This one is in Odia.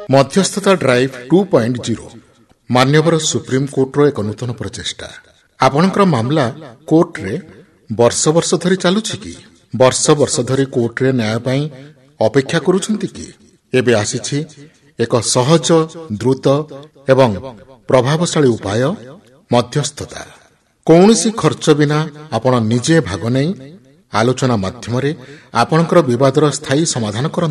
ମଧ୍ୟସ୍ଥତା ଡ୍ରାଇଭ୍ 2.0 ମାନ୍ୟବର ସୁପ୍ରିମକୋର୍ଟର ଏକ ନୂତନ ପ୍ରଚେଷ୍ଟା। ଆପଣଙ୍କର ମାମଲା କୋର୍ଟରେ ବର୍ଷ ବର୍ଷ ଧରି ଚାଲୁଛି କି? ବର୍ଷ ବର୍ଷ ଧରି କୋର୍ଟରେ ନ୍ୟାୟ ପାଇଁ ଅପେକ୍ଷା କରୁଛନ୍ତି କି? ଏବେ ଆସିଛି ଏକ ସହଜ, ଦ୍ରୁତ ଏବଂ ପ୍ରଭାବଶାଳୀ ଉପାୟ, ମଧ୍ୟସ୍ଥତା। କୌଣସି ଖର୍ଚ୍ଚ ବିନା ଆପଣ ନିଜେ ଭାଗ ନେଇ ଆଲୋଚନା ମାଧ୍ୟମରେ ଆପଣଙ୍କର ବିବାଦର ସ୍ଥାୟୀ ସମାଧାନ କରନ୍ତୁ।